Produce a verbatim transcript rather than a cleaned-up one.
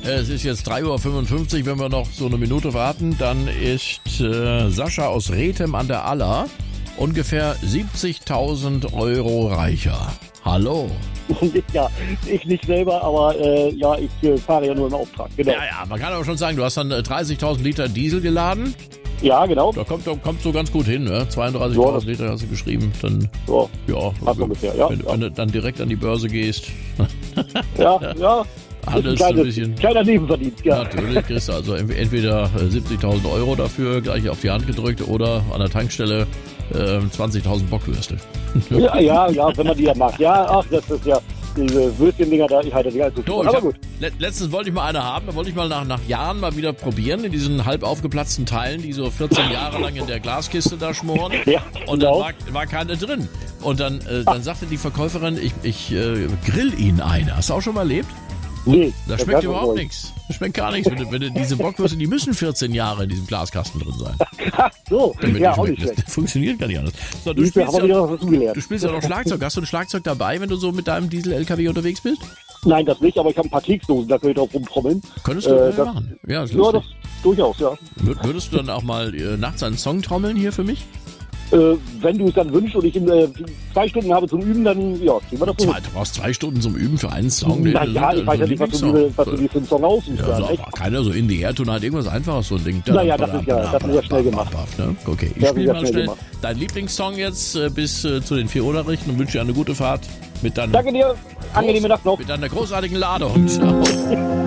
Es ist jetzt drei Uhr fünfundfünfzig, wenn wir noch so eine Minute warten, dann ist äh, Sascha aus Rethem an der Aller ungefähr siebzigtausend Euro reicher. Hallo. Ja, ich nicht selber, aber äh, ja, ich äh, fahre ja nur im Auftrag. Genau. Ja, ja, man kann aber schon sagen, du hast dann äh, dreißigtausend Liter Diesel geladen. Ja, genau. Da kommt, kommt so ganz gut hin, ne? zweiunddreißigtausend Ja, Liter hast du geschrieben. Dann, ja, ja, passt ungefähr, ja, wenn, ja. wenn du dann direkt an die Börse gehst. Ja, ja. Alles ein ein kleines, bisschen. kleiner Nebenverdienst, ja. Natürlich kriegst du also entweder siebzigtausend Euro dafür gleich auf die Hand gedrückt oder an der Tankstelle äh, zwanzigtausend Bockwürste. Ja, ja, ja, wenn man die ja mag. Ja, ach, das ist ja, diese Würstchen-Dinger da, ich halte die halt so So, viel. ich Aber hab, gut. le- letztens wollte ich mal eine haben, da wollte ich mal nach, nach Jahren mal wieder probieren, in diesen halb aufgeplatzten Teilen, die so vierzehn Jahre lang in der Glaskiste da schmoren. Ja, Und dann genau. war, war keine drin. Und dann, äh, dann sagte die Verkäuferin, ich, ich äh, grill Ihnen eine. Hast du auch schon mal erlebt? Nee, Das das schmeckt kann überhaupt man nichts. Das schmeckt gar nichts. Wenn, du- wenn du diese Bockwürste, die müssen vierzehn Jahre in diesem Glaskasten drin sein. Ach so, Damit ja, die auch schmecken. nicht schlecht. Das funktioniert gar nicht anders. So, du, Siehst du, spielst haben wir ja, wieder was dazugelernt. du spielst ja noch Schlagzeug. Hast du ein Schlagzeug dabei, wenn du so mit deinem Diesel-L K W unterwegs bist? Nein, das nicht, aber ich habe ein paar Keksdosen, da kann ich drauf rumtrommeln. Könntest du Äh, äh, das- machen. Ja, ist Ja, lustig. das durchaus, ja. Wür- Würdest du dann auch mal äh, nachts einen Song trommeln hier für mich? Äh, wenn du es dann wünschst und ich in, äh, zwei Stunden habe zum Üben, dann ja, kriegen wir das hin. Zwei, du brauchst zwei Stunden zum Üben für einen Song. Na ja, ich weiß ja nicht, was du, dir- was du dir für einen Song aussuchst. Ja, Ja, so, echt. aber keiner so in die Air Tonight, irgendwas Einfaches, so ein Ding. Naja, das ist ja- das ist ja schnell gemacht. Ne? Okay, ich Das ist spiele ja mal schnell schnell gemacht. deinen Lieblingssong jetzt äh, bis äh, zu den vier Uhr Nachrichten und wünsche dir eine gute Fahrt mit deinem Danke dir, angenehme Nacht noch. mit deiner großartigen Ladung. Ciao.